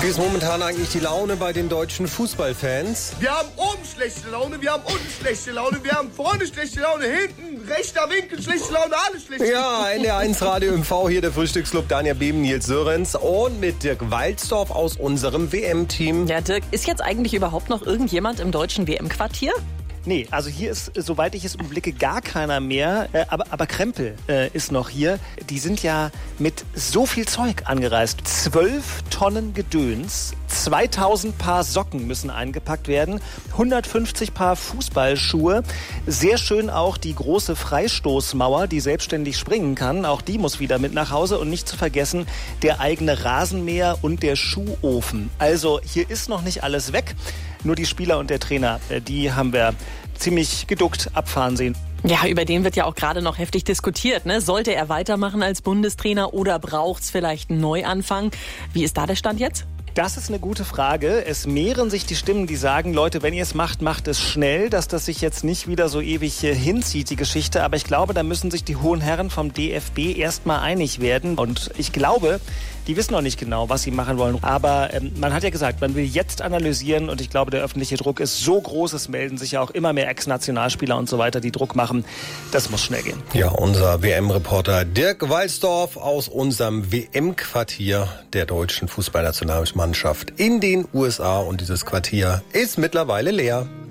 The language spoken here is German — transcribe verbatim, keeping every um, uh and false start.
Wie ist momentan eigentlich die Laune bei den deutschen Fußballfans? Wir haben oben schlechte Laune, wir haben unten schlechte Laune, wir haben vorne schlechte Laune, hinten, rechter Winkel, schlechte Laune, alles schlechte Laune. Ja, N D R eins Radio M V, hier der Frühstücksclub, Daniel Beben, Nils Sörenz und mit Dirk Walzdorf aus unserem W M-Team. Ja, Dirk, ist jetzt eigentlich überhaupt noch irgendjemand im deutschen W M-Quartier? Nee, also hier ist, soweit ich es überblicke, gar keiner mehr. Äh, aber, aber Krempel äh, ist noch hier. Die sind ja mit so viel Zeug angereist. Zwölf Tonnen Gedöns, zweitausend Paar Socken müssen eingepackt werden, hundertfünfzig Paar Fußballschuhe. Sehr schön auch die große Freistoßmauer, die selbstständig springen kann. Auch die muss wieder mit nach Hause. Und nicht zu vergessen, der eigene Rasenmäher und der Schuhofen. Also hier ist noch nicht alles weg. Nur die Spieler und der Trainer, die haben wir ziemlich geduckt abfahren sehen. Ja, über den wird ja auch gerade noch heftig diskutiert, ne? Sollte er weitermachen als Bundestrainer oder braucht's vielleicht einen Neuanfang? Wie ist da der Stand jetzt? Das ist eine gute Frage. Es mehren sich die Stimmen, die sagen, Leute, wenn ihr es macht, macht es schnell, dass das sich jetzt nicht wieder so ewig hinzieht, die Geschichte. Aber ich glaube, da müssen sich die hohen Herren vom D F B erstmal einig werden. Und ich glaube, die wissen noch nicht genau, was sie machen wollen. Aber ähm, man hat ja gesagt, man will jetzt analysieren. Und ich glaube, der öffentliche Druck ist so groß. Es melden sich ja auch immer mehr Ex-Nationalspieler und so weiter, die Druck machen. Das muss schnell gehen. Ja, unser W M-Reporter Dirk Walzdorf aus unserem W M-Quartier der deutschen Fußballnationalmannschaft in den U S A. Und dieses Quartier ist mittlerweile leer.